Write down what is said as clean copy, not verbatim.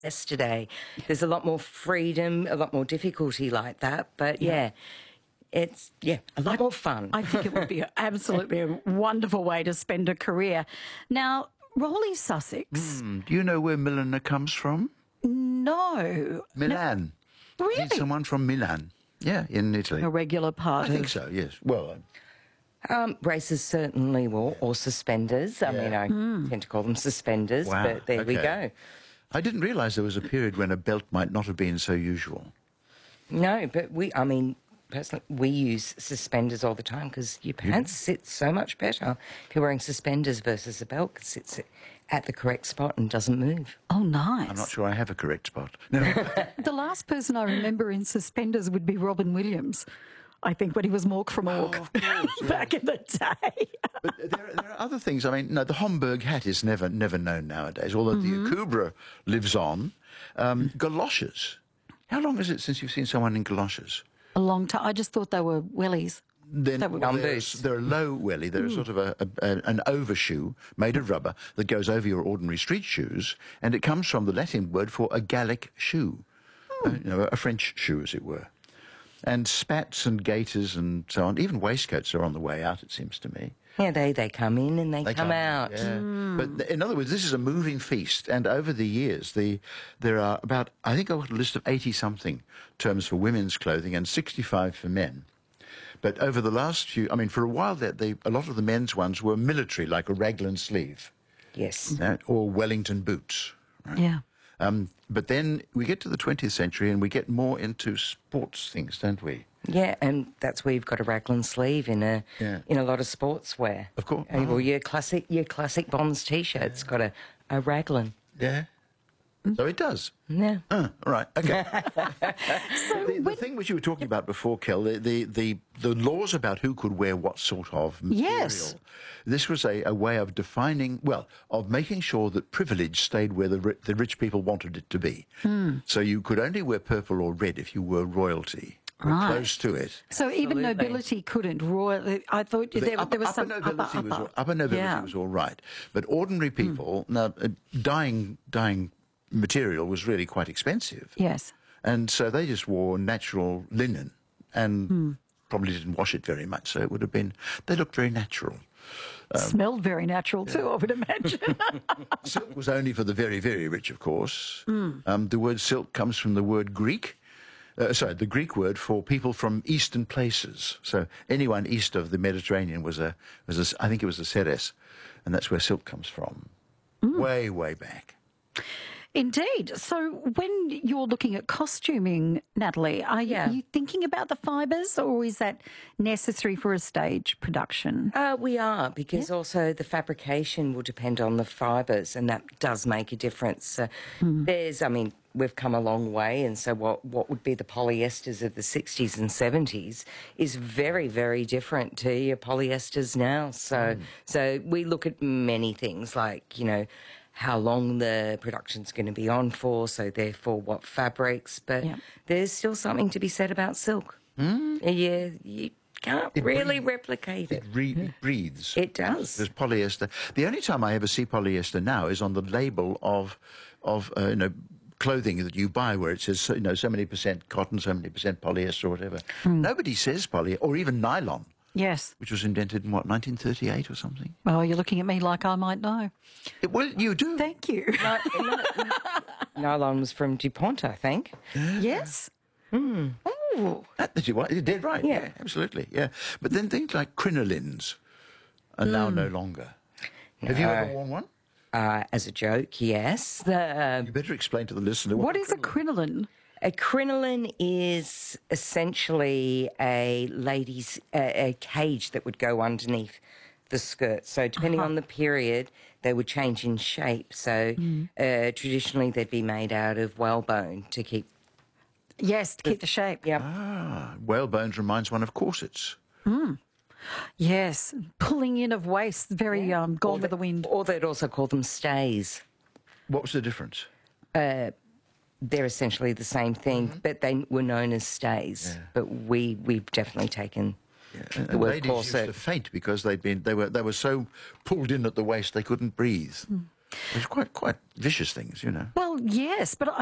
yesterday. There's a lot more freedom, a lot more difficulty like that. But it's a lot more fun. I think it would be absolutely a wonderful way to spend a career. Now, Rowley, Sussex. Do you know where Milano comes from? No. Milan. No. Really? Someone from Milan. Yeah, in Italy. A regular part I think so, yes. Well, Braces certainly will, or suspenders. I mean, I tend to call them suspenders, wow, but there we go. I didn't realise there was a period when a belt might not have been so usual. No, but personally, we use suspenders all the time because your pants sit so much better if you're wearing suspenders versus a belt because it sits at the correct spot and doesn't move. Oh, nice. I'm not sure I have a correct spot. No. The last person I remember in suspenders would be Robin Williams, I think, when he was Mork from Ork back in the day. But there are other things. I mean, no, the Homburg hat is never known nowadays, although the Akubra lives on. Galoshes. How long is it since you've seen someone in galoshes? A long time. I just thought they were wellies. They're low welly. They're sort of an overshoe made of rubber that goes over your ordinary street shoes, and it comes from the Latin word for a Gallic shoe, a French shoe, as it were. And spats and gaiters and so on, even waistcoats are on the way out, it seems to me. Yeah, they come in and they come out. Yeah. But in other words, this is a moving feast. And over the years, there are about, I think I've got a list of 80-something terms for women's clothing and 65 for men. But over the last few, I mean, for a while, a lot of the men's ones were military, like a raglan sleeve. Yes. Or Wellington boots. Right? Yeah. But then we get to the 20th century and we get more into sports things, don't we? Yeah, and that's where you've got a raglan sleeve in a lot of sportswear. Of course. Well, your classic Bonds T-shirt's got a raglan. Yeah. So it does. Yeah. All right. Okay. The thing which you were talking about before, Kel, the laws about who could wear what sort of material. Yes. This was a way of defining, of making sure that privilege stayed where the rich people wanted it to be. So you could only wear purple or red if you were royalty. Right. Close to it. So even nobility couldn't. I thought there was some upper nobility was all right, but ordinary people now dyeing material was really quite expensive. Yes. And so they just wore natural linen and probably didn't wash it very much, so they looked very natural. Smelled very natural too, I would imagine. Silk was only for the very, very rich, of course. The word silk comes from the word Greek. The Greek word for people from eastern places. So anyone east of the Mediterranean was I think it was a Ceres, and that's where silk comes from. Way, way back. Indeed. So when you're looking at costuming, Natalie, are you thinking about the fibres, or is that necessary for a stage production? We are, because also the fabrication will depend on the fibres, and that does make a difference. We've come a long way, and so what would be the polyesters of the 60s and 70s is very, very different to your polyesters now. So we look at many things like, how long the production's going to be on for, so therefore what fabrics, but there's still something to be said about silk. Yeah, you can't really replicate it. It breathes. It does. There's polyester. The only time I ever see polyester now is on the label of clothing that you buy, where it says so many % cotton, so many % polyester or whatever. Nobody says poly, or even nylon. Yes. Which was invented in 1938 or something? Oh, you're looking at me like I might know. Well, you do. Thank you. Nylon was from DuPont, I think. Yes. Oh, you're dead right. Yeah, absolutely. Yeah, but then things like crinolines are now no longer. No. Have you ever worn one? As a joke, yes. You better explain to the listener what is a crinoline. A crinoline is essentially a lady's a cage that would go underneath the skirt. So depending on the period, they would change in shape. So traditionally they'd be made out of whalebone to keep... Yes, to keep the shape. Yep. Whalebones reminds one of corsets. Yes, pulling in of waist, very gone with the wind. Or they'd also call them stays. What was the difference? They're essentially the same thing, but they were known as stays. Yeah. But we've definitely taken the word ladies corset. used to faint because they were so pulled in at the waist they couldn't breathe. It's quite vicious things, you know. Well, yes, but